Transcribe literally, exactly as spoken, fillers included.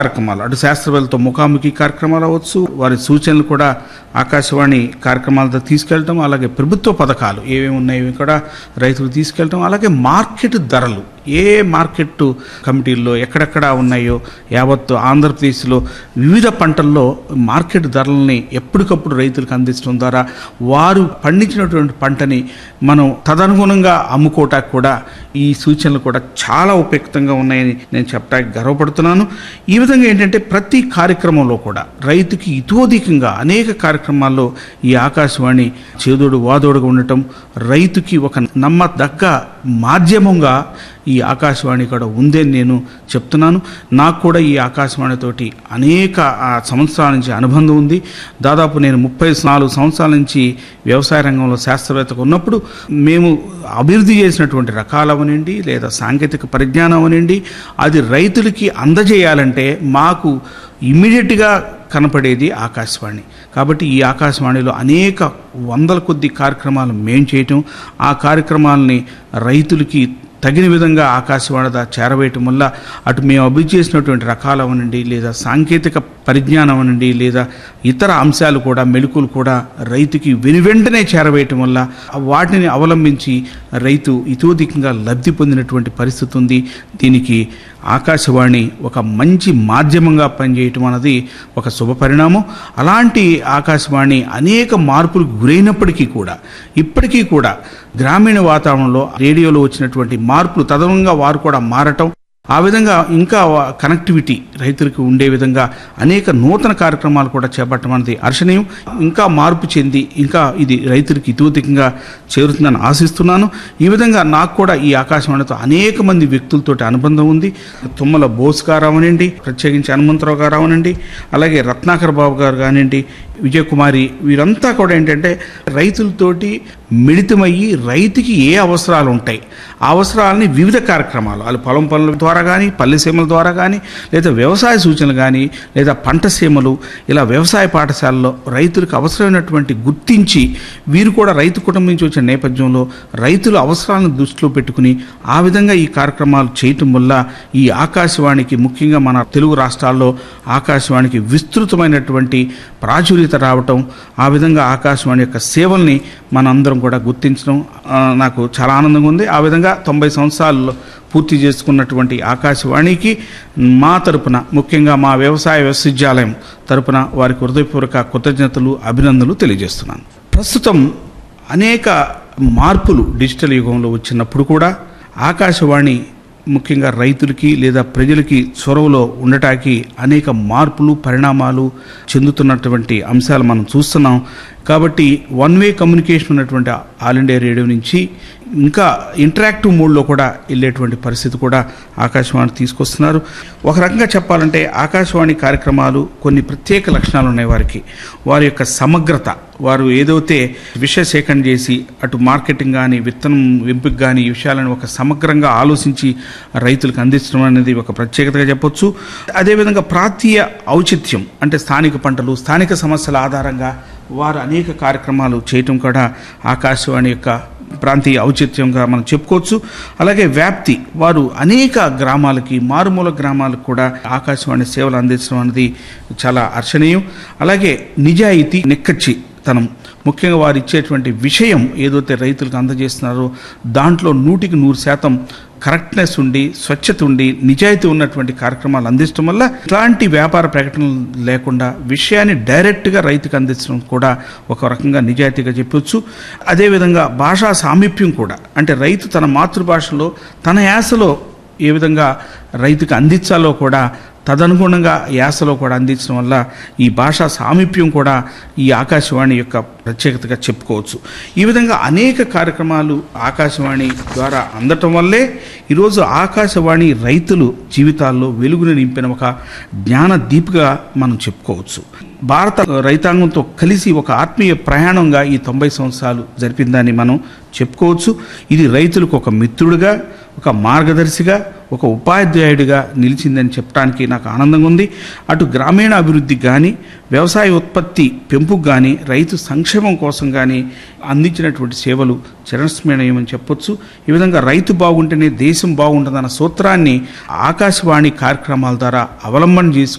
కార్యక్రమాలు అటు శాస్త్రవేత్తలతో ముఖాముఖి కార్యక్రమాలు అవ్వచ్చు, వారి సూచనలు కూడా ఆకాశవాణి కార్యక్రమాలతో తీసుకెళ్ళటం, అలాగే ప్రభుత్వ పథకాలు ఏమేమి ఉన్నాయో కూడా రైతులు తీసుకెళ్ళటం, అలాగే మార్కెట్ ధరలు ఏ మార్కెట్ కమిటీల్లో ఎక్కడెక్కడ ఉన్నాయో యావత్తు ఆంధ్రప్రదేశ్లో వివిధ పంటల్లో మార్కెట్ ధరలని ఎప్పటికప్పుడు రైతులకు అందించడం ద్వారా వారు పండించినటువంటి పంటని మనం తదనుగుణంగా అమ్ముకోవటానికి కూడా ఈ సూచనలు కూడా చాలా ఉపయుక్తంగా ఉన్నాయని నేను చెప్పడానికి గర్వపడుతున్నాను. ఈ విధంగా ఏంటంటే ప్రతి కార్యక్రమంలో కూడా రైతుకి ఇతోధికంగా అనేక కార్యక్రమాల్లో ఈ ఆకాశవాణి చేదోడు వాదోడుగా ఉండటం, రైతుకి ఒక నమ్మదగ్గ మాధ్యమంగా ఈ ఆకాశవాణి కూడా ఉందని నేను చెప్తున్నాను. నాకు కూడా ఈ ఆకాశవాణితోటి అనేక సంవత్సరాల నుంచి అనుబంధం ఉంది. దాదాపు నేను ముప్పై నాలుగు సంవత్సరాల నుంచి వ్యవసాయ రంగంలో శాస్త్రవేత్తగా ఉన్నప్పుడు మేము అభివృద్ధి చేసినటువంటి రకాలవనండి లేదా సాంకేతిక పరిజ్ఞానం అవనండి, అది రైతులకి అందజేయాలంటే మాకు ఇమ్మీడియట్గా కనపడేది ఆకాశవాణి. కాబట్టి ఈ ఆకాశవాణిలో అనేక వందల కొద్ది కార్యక్రమాలు మేము చేయటం, ఆ కార్యక్రమాలని రైతులకి తగిన విధంగా ఆకాశవాణి చేరవేయటం వల్ల అటు మేము అభివృద్ధి చేసినటువంటి రకాలు అవనండి లేదా సాంకేతిక పరిజ్ఞానం అనండి లేదా ఇతర అంశాలు కూడా మెళుకులు కూడా రైతుకి వెనువెంటనే చేరవేయటం వల్ల వాటిని అవలంబించి రైతు ఇతోధికంగా లబ్ధి పొందినటువంటి పరిస్థితి ఉంది. దీనికి ఆకాశవాణి ఒక మంచి మాధ్యమంగా పనిచేయటం అన్నది ఒక శుభ పరిణామం. అలాంటి ఆకాశవాణి అనేక మార్పులకు గురైనప్పటికీ కూడా ఇప్పటికీ కూడా గ్రామీణ వాతావరణంలో రేడియోలో వచ్చినటువంటి మార్పులు తదనంగా వారు కూడా మారటం, ఆ విధంగా ఇంకా కనెక్టివిటీ రైతులకు ఉండే విధంగా అనేక నూతన కార్యక్రమాలు కూడా చేపట్టడం అనేది హర్షణీయం. ఇంకా మార్పు చెంది ఇంకా ఇది రైతులకు ఇతోధికంగా చేరుతుందని ఆశిస్తున్నాను. ఈ విధంగా నాకు కూడా ఈ ఆకాశవాణితో అనేక మంది వ్యక్తులతో అనుబంధం ఉంది. తుమ్మల బోస్ గారు అవనండి, ప్రత్యేకించి హనుమంతరావు గారు అవనండి, అలాగే రత్నాకర్ బాబు గారు కానివ్వండి, విజయకుమారి, వీరంతా కూడా ఏంటంటే రైతులతోటి మిళితమయ్యి రైతుకి ఏ అవసరాలు ఉంటాయి ఆ అవసరాలని వివిధ కార్యక్రమాలు వాళ్ళు పొలం పనుల ద్వారా కానీ పల్లె సీమల ద్వారా కానీ లేదా వ్యవసాయ సూచనలు కానీ లేదా పంట సీమలు ఇలా వ్యవసాయ పాఠశాలలో రైతులకు అవసరమైనటువంటి గుర్తించి వీరు కూడా రైతు కుటుంబం నుంచి వచ్చిన నేపథ్యంలో రైతుల అవసరాలను దృష్టిలో పెట్టుకుని ఆ విధంగా ఈ కార్యక్రమాలు చేయటం వల్ల ఈ ఆకాశవాణికి ముఖ్యంగా మన తెలుగు రాష్ట్రాల్లో ఆకాశవాణికి విస్తృతమైనటువంటి ప్రాచుర్యత రావటం, ఆ విధంగా ఆకాశవాణి యొక్క సేవల్ని మనందరం కూడా గుర్తించడం నాకు చాలా ఆనందంగా ఉంది. ఆ విధంగా తొంభై సంవత్సరాల్లో పూర్తి చేసుకున్నటువంటి ఆకాశవాణికి మా తరపున ముఖ్యంగా మా వ్యవసాయ విశ్వవిద్యాలయం తరపున వారికి హృదయపూర్వక కృతజ్ఞతలు అభినందనలు తెలియజేస్తున్నాను. ప్రస్తుతం అనేక మార్పులు డిజిటల్ యుగంలో వచ్చినప్పుడు కూడా ఆకాశవాణి ముఖ్యంగా రైతులకి లేదా ప్రజలకి చొరవలో ఉండటానికి అనేక మార్పులు పరిణామాలు చెందుతున్నటువంటి అంశాలు మనం చూస్తున్నాం. కాబట్టి వన్ వే కమ్యూనికేషన్ ఉన్నటువంటి ఆల్ ఇండియా రేడియో నుంచి ఇంకా ఇంటరాక్టివ్ మోడ్లో కూడా వెళ్ళేటువంటి పరిస్థితి కూడా ఆకాశవాణి తీసుకొస్తున్నారు. ఒక రకంగా చెప్పాలంటే ఆకాశవాణి కార్యక్రమాలు కొన్ని ప్రత్యేక లక్షణాలు ఉన్నాయి వారికి. వారి యొక్క సమగ్రత, వారు ఏదైతే విషయ సేకరణ చేసి అటు మార్కెటింగ్ కానీ విత్తనం ఎంపిక కానీ ఈ విషయాలను ఒక సమగ్రంగా ఆలోచించి రైతులకు అందించడం అనేది ఒక ప్రత్యేకతగా చెప్పొచ్చు. అదేవిధంగా ప్రాంతీయ ఔచిత్యం అంటే స్థానిక పంటలు స్థానిక సమస్యల ఆధారంగా వారు అనేక కార్యక్రమాలు చేయటం కూడా ఆకాశవాణి యొక్క ప్రాంతీయ ఔచిత్యంగా మనం చెప్పుకోవచ్చు. అలాగే వ్యాప్తి, వారు అనేక గ్రామాలకి మారుమూల గ్రామాలకు కూడా ఆకాశవాణి సేవలు అందించడం అనేది చాలా హర్షణీయం. అలాగే నిజాయితీ నిక్కచ్చి తనం, ముఖ్యంగా వారు ఇచ్చేటువంటి విషయం ఏదైతే రైతులకు అందజేస్తున్నారో దాంట్లో నూటికి నూరు శాతం కరెక్ట్నెస్ ఉండి స్వచ్ఛత ఉండి నిజాయితీ ఉన్నటువంటి కార్యక్రమాలు అందించడం వల్ల ఇట్లాంటి వ్యాపార ప్రకటనలు లేకుండా విషయాన్ని డైరెక్ట్గా రైతుకు అందించడం కూడా ఒక రకంగా నిజాయితీగా చెప్పొచ్చు. అదేవిధంగా భాషా సామీప్యం కూడా, అంటే రైతు తన మాతృభాషలో తన యాసలో ఏ విధంగా రైతుకు అందించాలో కూడా తదనుగుణంగా యాసలో కూడా అందించడం వల్ల ఈ భాషా సామీప్యం కూడా ఈ ఆకాశవాణి యొక్క ప్రత్యేకతగా చెప్పుకోవచ్చు. ఈ విధంగా అనేక కార్యక్రమాలు ఆకాశవాణి ద్వారా అందటం వల్లే ఈరోజు ఆకాశవాణి రైతులు జీవితాల్లో వెలుగును నింపిన ఒక జ్ఞాన దీపిగా మనం చెప్పుకోవచ్చు. భారత రైతాంగంతో కలిసి ఒక ఆత్మీయ ప్రయాణంగా ఈ తొంభై సంవత్సరాలు జరిపిందని మనం చెప్పుకోవచ్చు. ఇది రైతులకు ఒక మిత్రుడిగా, ఒక మార్గదర్శిగా, ఒక ఉపాధ్యాయుడిగా నిలిచిందని చెప్పడానికి నాకు ఆనందంగా ఉంది. అటు గ్రామీణ అభివృద్ధికి కానీ, వ్యవసాయ ఉత్పత్తి పెంపుకు కానీ, రైతు సంక్షేమం కోసం కానీ అందించినటువంటి సేవలు చిరస్మరణీయమని చెప్పొచ్చు. ఈ విధంగా రైతు బాగుంటేనే దేశం బాగుంటుందన్న సూత్రాన్ని ఆకాశవాణి కార్యక్రమాల ద్వారా అవలంబన చేసుకుని